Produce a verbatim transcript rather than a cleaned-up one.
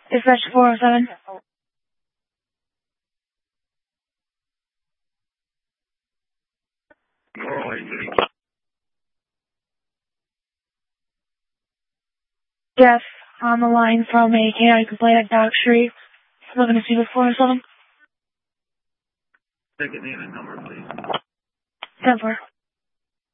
Dispatch four oh seven. Jeff, on the line from a K nine complaint at Dock Street. Looking to see the four oh seven. Second name and number, please. ten four.